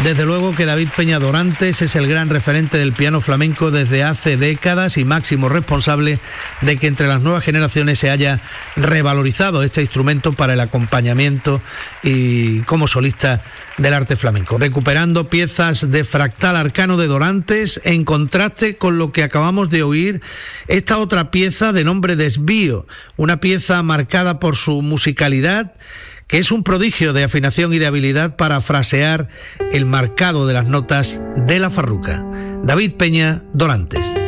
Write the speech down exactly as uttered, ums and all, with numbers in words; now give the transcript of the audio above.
Desde luego que David Peña Dorantes es el gran referente del piano flamenco desde hace décadas y máximo responsable de que entre las nuevas generaciones se haya revalorizado este instrumento para el acompañamiento y como solista del arte flamenco, recuperando piezas de Fractal Arcano de Dorantes en contraste con lo que acabamos de oír, esta otra pieza de nombre Desvío, una pieza marcada por su musicalidad, que es un prodigio de afinación y de habilidad para frasear el marcado de las notas de la farruca. David Peña Dorantes.